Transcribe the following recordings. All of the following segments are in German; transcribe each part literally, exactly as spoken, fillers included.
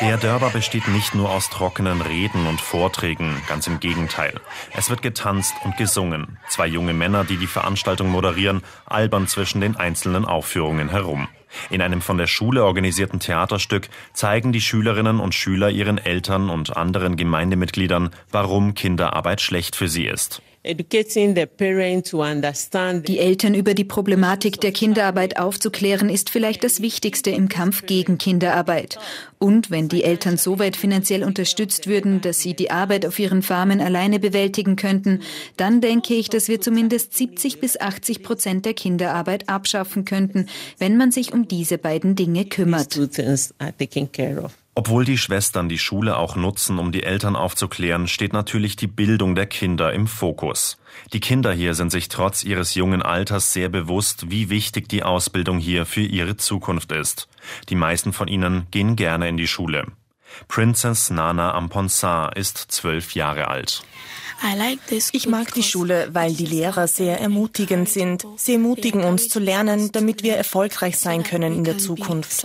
Der Dörber besteht nicht nur aus trockenen Reden und Vorträgen, ganz im Gegenteil. Es wird getanzt und gesungen. Zwei junge Männer, die die Veranstaltung moderieren, albern zwischen den einzelnen Aufführungen herum. In einem von der Schule organisierten Theaterstück zeigen die Schülerinnen und Schüler ihren Eltern und anderen Gemeindemitgliedern, warum Kinderarbeit schlecht für sie ist. Die Eltern über die Problematik der Kinderarbeit aufzuklären, ist vielleicht das Wichtigste im Kampf gegen Kinderarbeit. Und wenn die Eltern soweit finanziell unterstützt würden, dass sie die Arbeit auf ihren Farmen alleine bewältigen könnten, dann denke ich, dass wir zumindest siebzig bis achtzig Prozent der Kinderarbeit abschaffen könnten, wenn man sich um diese beiden Dinge kümmert. Obwohl die Schwestern die Schule auch nutzen, um die Eltern aufzuklären, steht natürlich die Bildung der Kinder im Fokus. Die Kinder hier sind sich trotz ihres jungen Alters sehr bewusst, wie wichtig die Ausbildung hier für ihre Zukunft ist. Die meisten von ihnen gehen gerne in die Schule. Princess Nana Amponsah ist zwölf Jahre alt. Ich mag die Schule, weil die Lehrer sehr ermutigend sind. Sie ermutigen uns zu lernen, damit wir erfolgreich sein können in der Zukunft.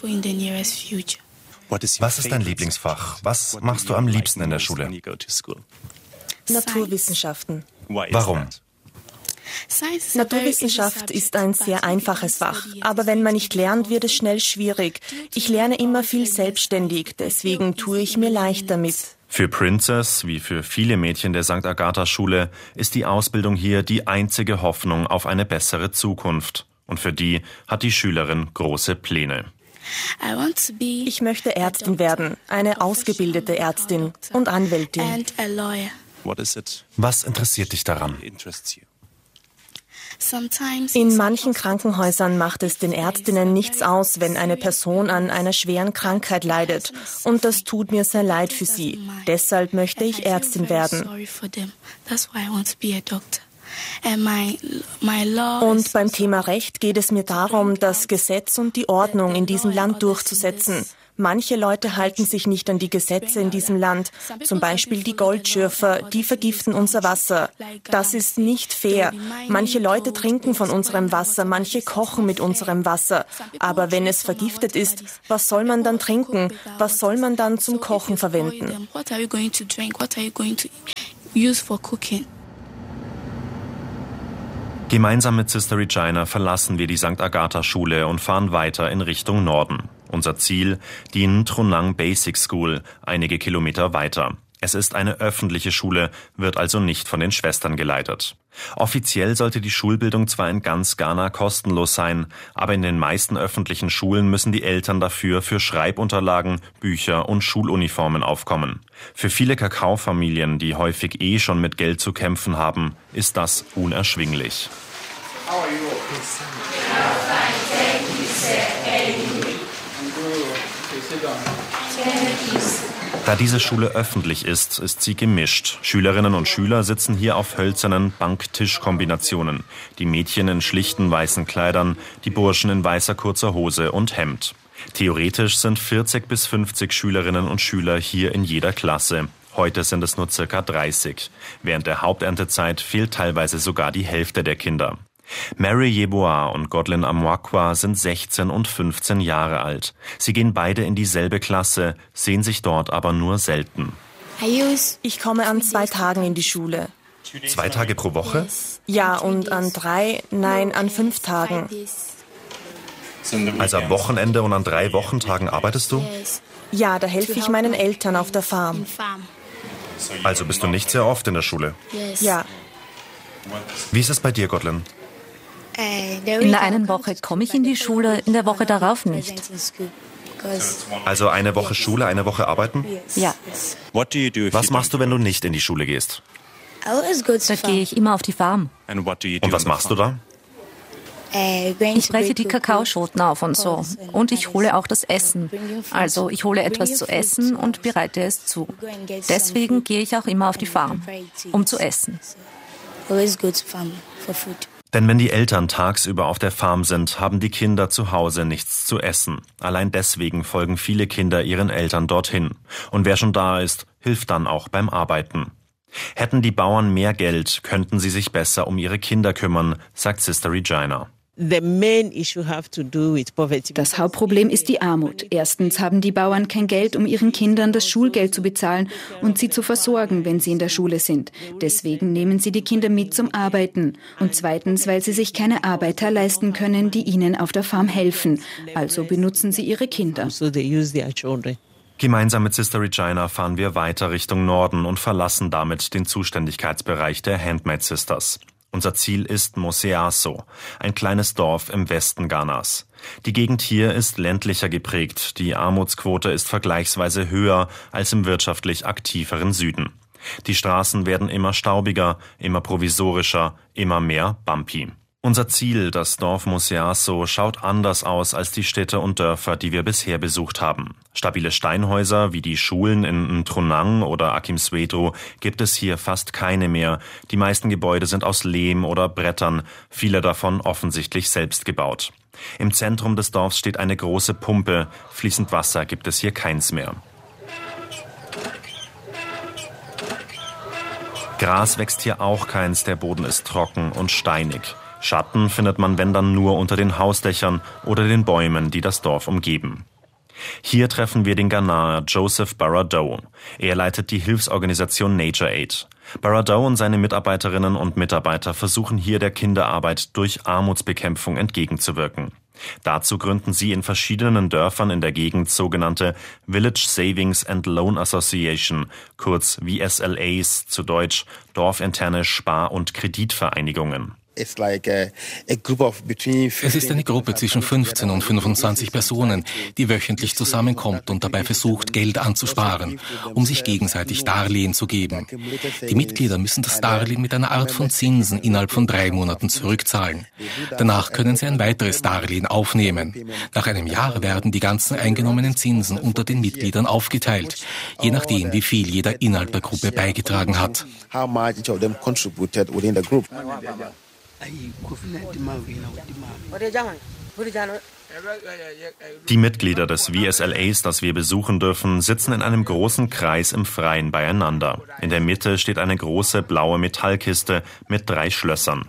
Was ist dein Lieblingsfach? Was machst du am liebsten in der Schule? Naturwissenschaften. Warum? Naturwissenschaft ist ein sehr einfaches Fach, aber wenn man nicht lernt, wird es schnell schwierig. Ich lerne immer viel selbstständig, deswegen tue ich mir leicht damit. Für Princess, wie für viele Mädchen der Sankt Agatha-Schule, ist die Ausbildung hier die einzige Hoffnung auf eine bessere Zukunft. Und für die hat die Schülerin große Pläne. Ich möchte Ärztin werden, eine ausgebildete Ärztin und Anwältin. Was interessiert dich daran? In manchen Krankenhäusern macht es den Ärztinnen nichts aus, wenn eine Person an einer schweren Krankheit leidet. Und das tut mir sehr leid für sie. Deshalb möchte ich Ärztin werden. Und beim Thema Recht geht es mir darum, das Gesetz und die Ordnung in diesem Land durchzusetzen. Manche Leute halten sich nicht an die Gesetze in diesem Land, zum Beispiel die Goldschürfer, die vergiften unser Wasser. Das ist nicht fair. Manche Leute trinken von unserem Wasser, manche kochen mit unserem Wasser. Aber wenn es vergiftet ist, was soll man dann trinken? Was soll man dann zum Kochen verwenden? Gemeinsam mit Sister Regina verlassen wir die Sankt Agatha-Schule und fahren weiter in Richtung Norden. Unser Ziel, die Ntronang Basic School, einige Kilometer weiter. Es ist eine öffentliche Schule, wird also nicht von den Schwestern geleitet. Offiziell sollte die Schulbildung zwar in ganz Ghana kostenlos sein, aber in den meisten öffentlichen Schulen müssen die Eltern dafür für Schreibunterlagen, Bücher und Schuluniformen aufkommen. Für viele Kakaofamilien, die häufig eh schon mit Geld zu kämpfen haben, ist das unerschwinglich. How are you? Da diese Schule öffentlich ist, ist sie gemischt. Schülerinnen und Schüler sitzen hier auf hölzernen Bank-Tisch-Kombinationen. Die Mädchen in schlichten weißen Kleidern, die Burschen in weißer kurzer Hose und Hemd. Theoretisch sind vierzig bis fünfzig Schülerinnen und Schüler hier in jeder Klasse. Heute sind es nur circa dreißig. Während der Haupterntezeit fehlt teilweise sogar die Hälfte der Kinder. Mary Yeboah und Godlin Amwakwa sind sechzehn und fünfzehn Jahre alt. Sie gehen beide in dieselbe Klasse, sehen sich dort aber nur selten. Ich komme an zwei Tagen in die Schule. Zwei Tage pro Woche? Ja, und an drei, nein, an fünf Tagen. Also am Wochenende und an drei Wochentagen arbeitest du? Ja, da helfe ich meinen Eltern auf der Farm. Also bist du nicht sehr oft in der Schule? Ja. Wie ist es bei dir, Godlin? In der einen Woche komme ich in die Schule, in der Woche darauf nicht. Also eine Woche Schule, eine Woche arbeiten? Ja. Was machst du, wenn du nicht in die Schule gehst? Da gehe ich immer auf die Farm. Und was machst du da? Ich breche die Kakaoschoten auf und so. Und ich hole auch das Essen. Also ich hole etwas zu essen und bereite es zu. Deswegen gehe ich auch immer auf die Farm, um zu essen. Denn wenn die Eltern tagsüber auf der Farm sind, haben die Kinder zu Hause nichts zu essen. Allein deswegen folgen viele Kinder ihren Eltern dorthin. Und wer schon da ist, hilft dann auch beim Arbeiten. Hätten die Bauern mehr Geld, könnten sie sich besser um ihre Kinder kümmern, sagt Sister Regina. Das Hauptproblem ist die Armut. Erstens haben die Bauern kein Geld, um ihren Kindern das Schulgeld zu bezahlen und sie zu versorgen, wenn sie in der Schule sind. Deswegen nehmen sie die Kinder mit zum Arbeiten. Und zweitens, weil sie sich keine Arbeiter leisten können, die ihnen auf der Farm helfen. Also benutzen sie ihre Kinder. Gemeinsam mit Sister Regina fahren wir weiter Richtung Norden und verlassen damit den Zuständigkeitsbereich der Handmaid Sisters. Unser Ziel ist Moseaso, ein kleines Dorf im Westen Ghanas. Die Gegend hier ist ländlicher geprägt, die Armutsquote ist vergleichsweise höher als im wirtschaftlich aktiveren Süden. Die Straßen werden immer staubiger, immer provisorischer, immer mehr bumpy. Unser Ziel, das Dorf Moseaso, schaut anders aus als die Städte und Dörfer, die wir bisher besucht haben. Stabile Steinhäuser wie die Schulen in Ntrunang oder Akim-Sweto gibt es hier fast keine mehr. Die meisten Gebäude sind aus Lehm oder Brettern, viele davon offensichtlich selbst gebaut. Im Zentrum des Dorfs steht eine große Pumpe, fließend Wasser gibt es hier keins mehr. Gras wächst hier auch keins, der Boden ist trocken und steinig. Schatten findet man, wenn dann, nur unter den Hausdächern oder den Bäumen, die das Dorf umgeben. Hier treffen wir den Ghanaer Joseph Baradoh. Er leitet die Hilfsorganisation Nature Aid. Baradoh und seine Mitarbeiterinnen und Mitarbeiter versuchen hier der Kinderarbeit durch Armutsbekämpfung entgegenzuwirken. Dazu gründen sie in verschiedenen Dörfern in der Gegend sogenannte Village Savings and Loan Association, kurz V S L As, zu Deutsch dorfinterne Spar- und Kreditvereinigungen. Es ist eine Gruppe zwischen fünfzehn und fünfundzwanzig Personen, die wöchentlich zusammenkommt und dabei versucht, Geld anzusparen, um sich gegenseitig Darlehen zu geben. Die Mitglieder müssen das Darlehen mit einer Art von Zinsen innerhalb von drei Monaten zurückzahlen. Danach können sie ein weiteres Darlehen aufnehmen. Nach einem Jahr werden die ganzen eingenommenen Zinsen unter den Mitgliedern aufgeteilt, je nachdem, wie viel jeder innerhalb der Gruppe beigetragen hat. Die Mitglieder des V S L As, das wir besuchen dürfen, sitzen in einem großen Kreis im Freien beieinander. In der Mitte steht eine große blaue Metallkiste mit drei Schlössern.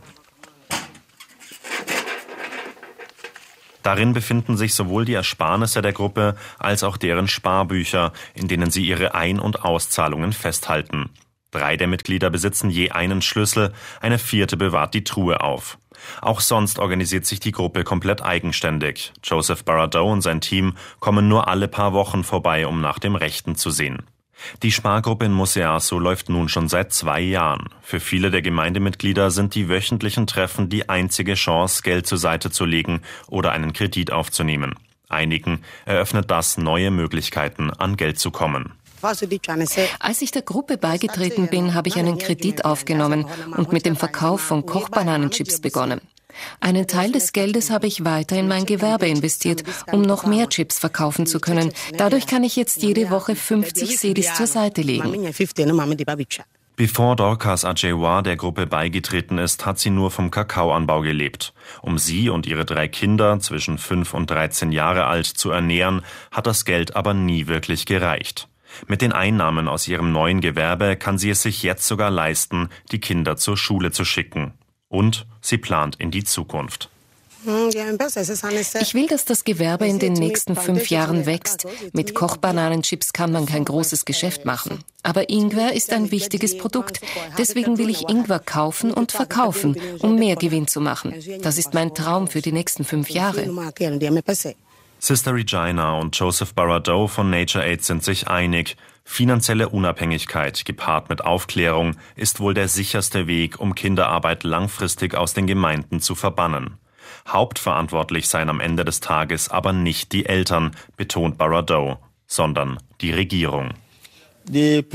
Darin befinden sich sowohl die Ersparnisse der Gruppe als auch deren Sparbücher, in denen sie ihre Ein- und Auszahlungen festhalten. Drei der Mitglieder besitzen je einen Schlüssel, eine vierte bewahrt die Truhe auf. Auch sonst organisiert sich die Gruppe komplett eigenständig. Joseph Baradoh und sein Team kommen nur alle paar Wochen vorbei, um nach dem Rechten zu sehen. Die Spargruppe in Moseaso läuft nun schon seit zwei Jahren. Für viele der Gemeindemitglieder sind die wöchentlichen Treffen die einzige Chance, Geld zur Seite zu legen oder einen Kredit aufzunehmen. Einigen eröffnet das neue Möglichkeiten, an Geld zu kommen. Als ich der Gruppe beigetreten bin, habe ich einen Kredit aufgenommen und mit dem Verkauf von Kochbananenchips begonnen. Einen Teil des Geldes habe ich weiter in mein Gewerbe investiert, um noch mehr Chips verkaufen zu können. Dadurch kann ich jetzt jede Woche fünfzig Cedis zur Seite legen. Bevor Dorcas Ajewa der Gruppe beigetreten ist, hat sie nur vom Kakaoanbau gelebt. Um sie und ihre drei Kinder, zwischen fünf und dreizehn Jahre alt, zu ernähren, hat das Geld aber nie wirklich gereicht. Mit den Einnahmen aus ihrem neuen Gewerbe kann sie es sich jetzt sogar leisten, die Kinder zur Schule zu schicken. Und sie plant in die Zukunft. Ich will, dass das Gewerbe in den nächsten fünf Jahren wächst. Mit Kochbananenchips kann man kein großes Geschäft machen. Aber Ingwer ist ein wichtiges Produkt. Deswegen will ich Ingwer kaufen und verkaufen, um mehr Gewinn zu machen. Das ist mein Traum für die nächsten fünf Jahre. Sister Regina und Joseph Baradoh von Nature Aid sind sich einig. Finanzielle Unabhängigkeit gepaart mit Aufklärung ist wohl der sicherste Weg, um Kinderarbeit langfristig aus den Gemeinden zu verbannen. Hauptverantwortlich seien am Ende des Tages aber nicht die Eltern, betont Baradoh, sondern die Regierung. Von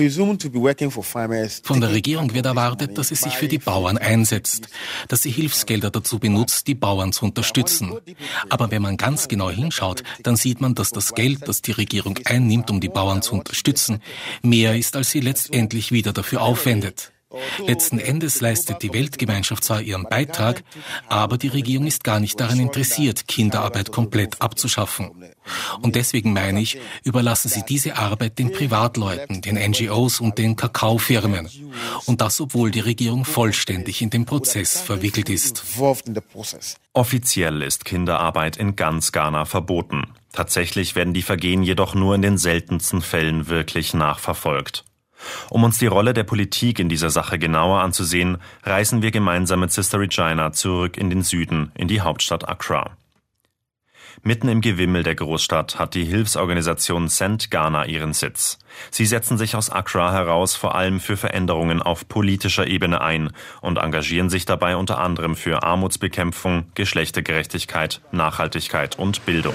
der Regierung wird erwartet, dass sie sich für die Bauern einsetzt, dass sie Hilfsgelder dazu benutzt, die Bauern zu unterstützen. Aber wenn man ganz genau hinschaut, dann sieht man, dass das Geld, das die Regierung einnimmt, um die Bauern zu unterstützen, mehr ist, als sie letztendlich wieder dafür aufwendet. Letzten Endes leistet die Weltgemeinschaft zwar ihren Beitrag, aber die Regierung ist gar nicht daran interessiert, Kinderarbeit komplett abzuschaffen. Und deswegen meine ich, überlassen sie diese Arbeit den Privatleuten, den N G Os und den Kakaofirmen. Und das, obwohl die Regierung vollständig in den Prozess verwickelt ist. Offiziell ist Kinderarbeit in ganz Ghana verboten. Tatsächlich werden die Vergehen jedoch nur in den seltensten Fällen wirklich nachverfolgt. Um uns die Rolle der Politik in dieser Sache genauer anzusehen, reisen wir gemeinsam mit Sister Regina zurück in den Süden, in die Hauptstadt Accra. Mitten im Gewimmel der Großstadt hat die Hilfsorganisation Send Ghana ihren Sitz. Sie setzen sich aus Accra heraus vor allem für Veränderungen auf politischer Ebene ein und engagieren sich dabei unter anderem für Armutsbekämpfung, Geschlechtergerechtigkeit, Nachhaltigkeit und Bildung.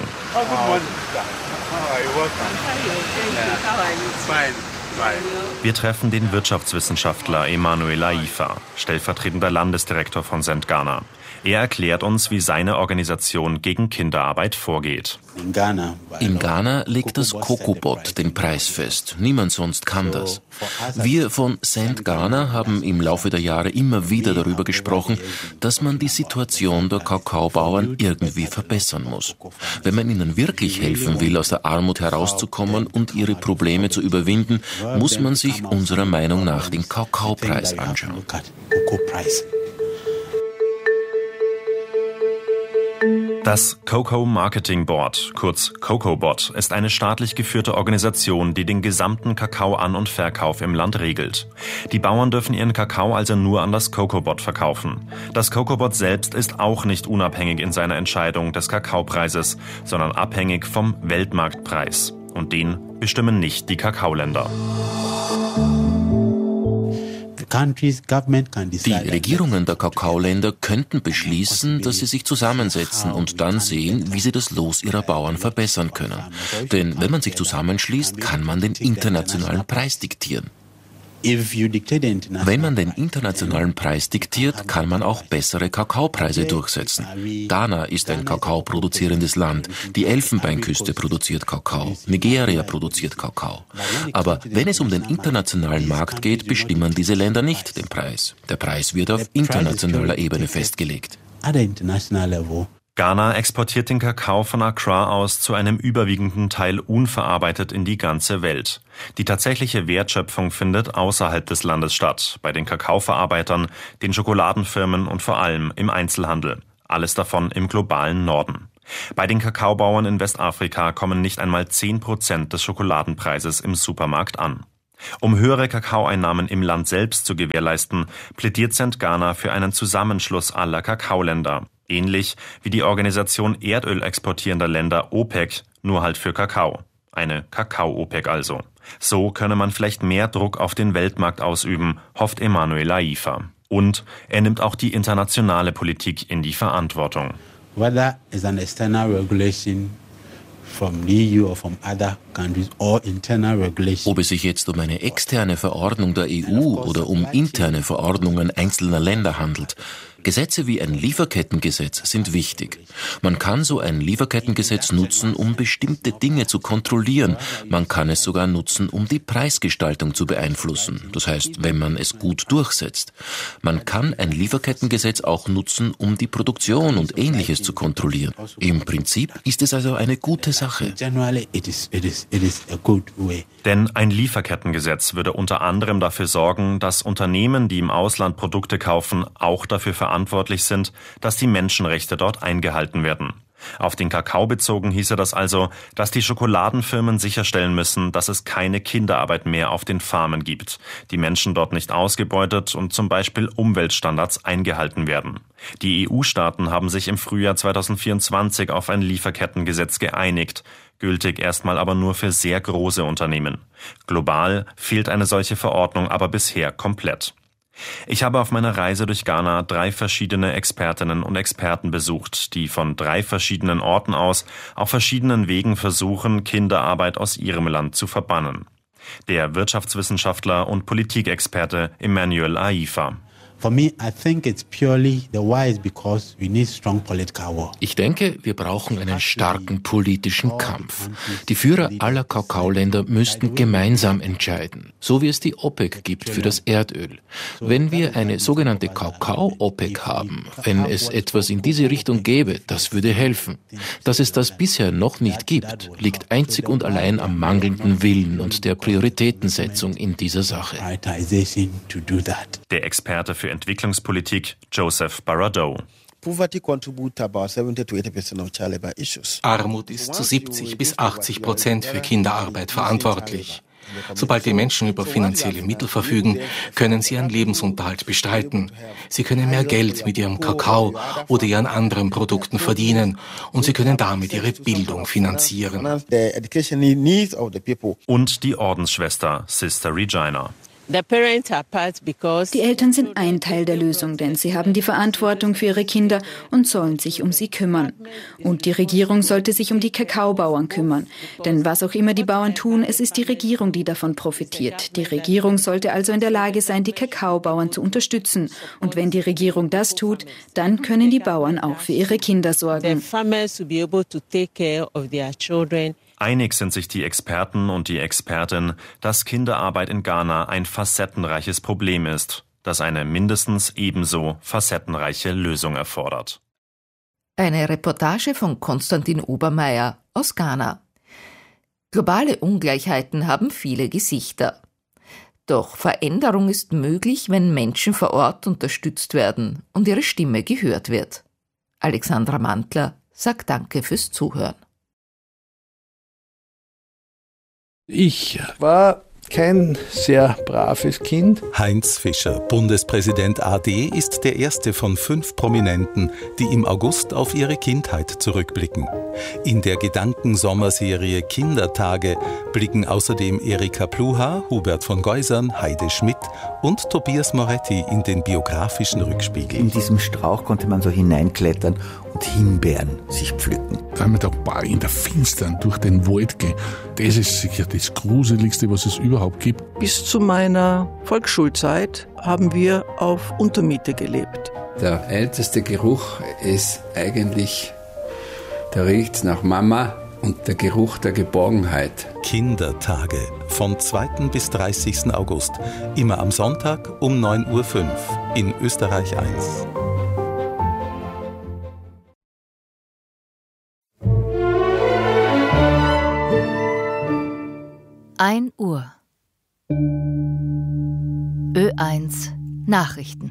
Wir treffen den Wirtschaftswissenschaftler Emmanuel Laifa, stellvertretender Landesdirektor von Send Ghana. Er erklärt uns, wie seine Organisation gegen Kinderarbeit vorgeht. In Ghana legt das COCOBOT den Preis fest. Niemand sonst kann das. Wir von Send Ghana haben im Laufe der Jahre immer wieder darüber gesprochen, dass man die Situation der Kakaobauern irgendwie verbessern muss. Wenn man ihnen wirklich helfen will, aus der Armut herauszukommen und ihre Probleme zu überwinden, muss man sich unserer Meinung nach den Kakaopreis anschauen. Das Cocoa Marketing Board, kurz COCOBOT, ist eine staatlich geführte Organisation, die den gesamten Kakaoan- und Verkauf im Land regelt. Die Bauern dürfen ihren Kakao also nur an das COCOBOT verkaufen. Das COCOBOT selbst ist auch nicht unabhängig in seiner Entscheidung des Kakaopreises, sondern abhängig vom Weltmarktpreis. Und den bestimmen nicht die Kakaoländer. Die Regierungen der Kakaoländer könnten beschließen, dass sie sich zusammensetzen und dann sehen, wie sie das Los ihrer Bauern verbessern können. Denn wenn man sich zusammenschließt, kann man den internationalen Preis diktieren. Wenn man den internationalen Preis diktiert, kann man auch bessere Kakaopreise durchsetzen. Ghana ist ein kakaoproduzierendes Land. Die Elfenbeinküste produziert Kakao. Nigeria produziert Kakao. Aber wenn es um den internationalen Markt geht, bestimmen diese Länder nicht den Preis. Der Preis wird auf internationaler Ebene festgelegt. Ghana exportiert den Kakao von Accra aus zu einem überwiegenden Teil unverarbeitet in die ganze Welt. Die tatsächliche Wertschöpfung findet außerhalb des Landes statt, bei den Kakaoverarbeitern, den Schokoladenfirmen und vor allem im Einzelhandel. Alles davon im globalen Norden. Bei den Kakaobauern in Westafrika kommen nicht einmal zehn Prozent des Schokoladenpreises im Supermarkt an. Um höhere Kakaoeinnahmen im Land selbst zu gewährleisten, plädiert Send Ghana für einen Zusammenschluss aller Kakaoländer. Ähnlich wie die Organisation Erdöl exportierender Länder OPEC, nur halt für Kakao. Eine Kakao-OPEC also. So könne man vielleicht mehr Druck auf den Weltmarkt ausüben, hofft Emmanuel Laifa. Und er nimmt auch die internationale Politik in die Verantwortung. Whether it's an external regulation from the E U or from other countries or internal regulation. Ob es sich jetzt um eine externe Verordnung der E U oder um interne Verordnungen einzelner Länder handelt, Gesetze wie ein Lieferkettengesetz sind wichtig. Man kann so ein Lieferkettengesetz nutzen, um bestimmte Dinge zu kontrollieren. Man kann es sogar nutzen, um die Preisgestaltung zu beeinflussen. Das heißt, wenn man es gut durchsetzt. Man kann ein Lieferkettengesetz auch nutzen, um die Produktion und Ähnliches zu kontrollieren. Im Prinzip ist es also eine gute Sache. Denn ein Lieferkettengesetz würde unter anderem dafür sorgen, dass Unternehmen, die im Ausland Produkte kaufen, auch dafür verantwortlich sind, dass die Menschenrechte dort eingehalten werden. Auf den Kakao bezogen hieße das also, dass die Schokoladenfirmen sicherstellen müssen, dass es keine Kinderarbeit mehr auf den Farmen gibt, die Menschen dort nicht ausgebeutet und zum Beispiel Umweltstandards eingehalten werden. Die E U-Staaten haben sich im Frühjahr zweitausendvierundzwanzig auf ein Lieferkettengesetz geeinigt, gültig erstmal aber nur für sehr große Unternehmen. Global fehlt eine solche Verordnung aber bisher komplett. Ich habe auf meiner Reise durch Ghana drei verschiedene Expertinnen und Experten besucht, die von drei verschiedenen Orten aus auf verschiedenen Wegen versuchen, Kinderarbeit aus ihrem Land zu verbannen. Der Wirtschaftswissenschaftler und Politikexperte Emmanuel Laifa. Ich denke, wir brauchen einen starken politischen Kampf. Die Führer aller Kakaoländer müssten gemeinsam entscheiden, so wie es die OPEC gibt für das Erdöl. Wenn wir eine sogenannte Kakao-OPEC haben, wenn es etwas in diese Richtung gäbe, das würde helfen. Dass es das bisher noch nicht gibt, liegt einzig und allein am mangelnden Willen und der Prioritätensetzung in dieser Sache. Der Experte für Entwicklungspolitik Joseph Baradow. Armut ist zu siebzig bis achtzig Prozent für Kinderarbeit verantwortlich. Sobald die Menschen über finanzielle Mittel verfügen, können sie ihren Lebensunterhalt bestreiten. Sie können mehr Geld mit ihrem Kakao oder ihren anderen Produkten verdienen und sie können damit ihre Bildung finanzieren. Und die Ordensschwester Sister Regina. Die Eltern sind ein Teil der Lösung, denn sie haben die Verantwortung für ihre Kinder und sollen sich um sie kümmern. Und die Regierung sollte sich um die Kakaobauern kümmern. Denn was auch immer die Bauern tun, es ist die Regierung, die davon profitiert. Die Regierung sollte also in der Lage sein, die Kakaobauern zu unterstützen. Und wenn die Regierung das tut, dann können die Bauern auch für ihre Kinder sorgen. Einig sind sich die Experten und die Expertin, dass Kinderarbeit in Ghana ein facettenreiches Problem ist, das eine mindestens ebenso facettenreiche Lösung erfordert. Eine Reportage von Konstantin Obermeier aus Ghana. Globale Ungleichheiten haben viele Gesichter. Doch Veränderung ist möglich, wenn Menschen vor Ort unterstützt werden und ihre Stimme gehört wird. Alexandra Mantler sagt Danke fürs Zuhören. Ich war kein sehr braves Kind. Heinz Fischer, Bundespräsident A D, ist der erste von fünf Prominenten, die im August auf ihre Kindheit zurückblicken. In der Gedankensommerserie Kindertage blicken außerdem Erika Pluha, Hubert von Geusern, Heide Schmidt und Tobias Moretti in den biografischen Rückspiegel. In diesem Strauch konnte man so hineinklettern und Himbeeren sich pflücken. Da haben wir da in der Finstern durch den Wald gehen. Das ist sicher das Gruseligste, was es überhaupt gibt. Bis zu meiner Volksschulzeit haben wir auf Untermiete gelebt. Der älteste Geruch ist eigentlich, da riecht's nach Mama und der Geruch der Geborgenheit. Kindertage von zweiten bis dreißigsten August. Immer am Sonntag um neun Uhr fünf in Österreich eins. ein Uhr. Ö eins Nachrichten.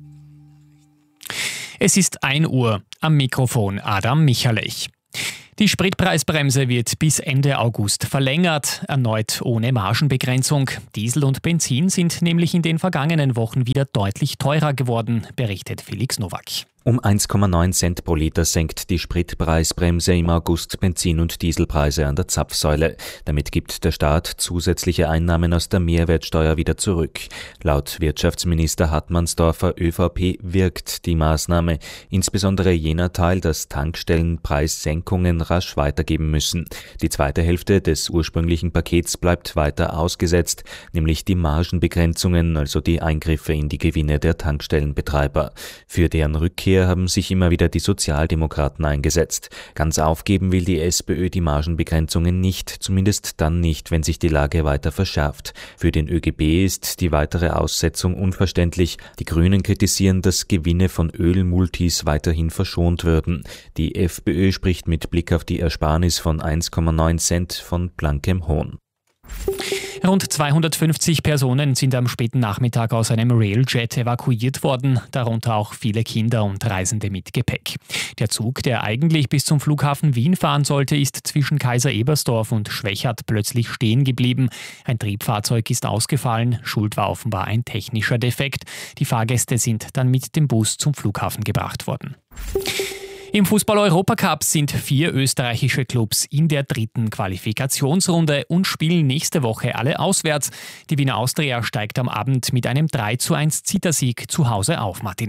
Es ist ein Uhr. Am Mikrofon Adam Michalech. Die Spritpreisbremse wird bis Ende August verlängert, erneut ohne Margenbegrenzung. Diesel und Benzin sind nämlich in den vergangenen Wochen wieder deutlich teurer geworden, berichtet Felix Nowak. Um eins Komma neun Cent pro Liter senkt die Spritpreisbremse im August Benzin- und Dieselpreise an der Zapfsäule. Damit gibt der Staat zusätzliche Einnahmen aus der Mehrwertsteuer wieder zurück. Laut Wirtschaftsminister Hartmannsdorfer ÖVP wirkt die Maßnahme, insbesondere jener Teil, dass Tankstellenpreissenkungen rasch weitergeben müssen. Die zweite Hälfte des ursprünglichen Pakets bleibt weiter ausgesetzt, nämlich die Margenbegrenzungen, also die Eingriffe in die Gewinne der Tankstellenbetreiber. Für deren Rückkehr haben sich immer wieder die Sozialdemokraten eingesetzt. Ganz aufgeben will die SPÖ die Margenbegrenzungen nicht, zumindest dann nicht, wenn sich die Lage weiter verschärft. Für den ÖGB ist die weitere Aussetzung unverständlich. Die Grünen kritisieren, dass Gewinne von Ölmultis weiterhin verschont würden. Die FPÖ spricht mit Blick auf die Ersparnis von eins Komma neun Cent von blankem Hohn. Rund zweihundertfünfzig Personen sind am späten Nachmittag aus einem Railjet evakuiert worden, darunter auch viele Kinder und Reisende mit Gepäck. Der Zug, der eigentlich bis zum Flughafen Wien fahren sollte, ist zwischen Kaiser-Ebersdorf und Schwechat plötzlich stehen geblieben. Ein Triebfahrzeug ist ausgefallen, schuld war offenbar ein technischer Defekt. Die Fahrgäste sind dann mit dem Bus zum Flughafen gebracht worden. Im Fußball-Europacup sind vier österreichische Clubs in der dritten Qualifikationsrunde und spielen nächste Woche alle auswärts. Die Wiener Austria steigt am Abend mit einem drei zu eins Zittersieg zu Hause auf, Martin Lang.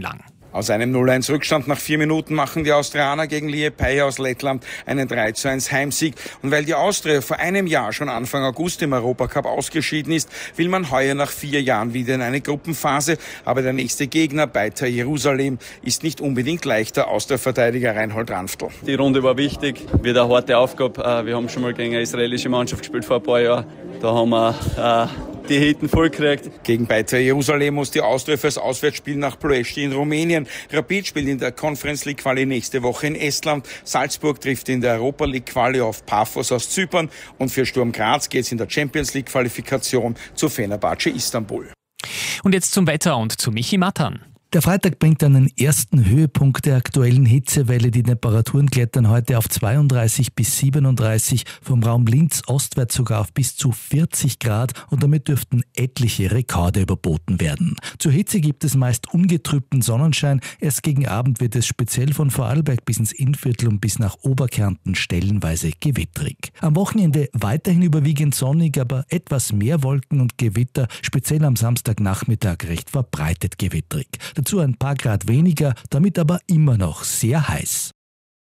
Aus einem null eins Rückstand nach vier Minuten machen die Austrianer gegen Liepāja aus Lettland einen drei zu eins Heimsieg. Und weil die Austria vor einem Jahr schon Anfang August im Europacup ausgeschieden ist, will man heuer nach vier Jahren wieder in eine Gruppenphase. Aber der nächste Gegner, Beitar Jerusalem, ist nicht unbedingt leichter, aus der Verteidiger Reinhold Ranftl. Die Runde war wichtig, wieder eine harte Aufgabe. Wir haben schon mal gegen eine israelische Mannschaft gespielt vor ein paar Jahren. Da haben wir äh, die Hitten voll gekriegt. Gegen Beitar Jerusalem muss die Austria fürs Auswärtsspiel nach Ploiești in Rumänien. Rapid spielt in der Conference League Quali nächste Woche in Estland. Salzburg trifft in der Europa League Quali auf Paphos aus Zypern. Und für Sturm Graz geht es in der Champions League Qualifikation zu Fenerbahce Istanbul. Und jetzt zum Wetter und zu Michi Mattan. Der Freitag bringt einen ersten Höhepunkt der aktuellen Hitzewelle. Die Temperaturen klettern heute auf zweiunddreißig bis siebenunddreißig, vom Raum Linz ostwärts sogar auf bis zu vierzig Grad und damit dürften etliche Rekorde überboten werden. Zur Hitze gibt es meist ungetrübten Sonnenschein. Erst gegen Abend wird es speziell von Vorarlberg bis ins Innviertel und bis nach Oberkärnten stellenweise gewitterig. Am Wochenende weiterhin überwiegend sonnig, aber etwas mehr Wolken und Gewitter, speziell am Samstagnachmittag recht verbreitet gewitterig. Dazu ein paar Grad weniger, damit aber immer noch sehr heiß.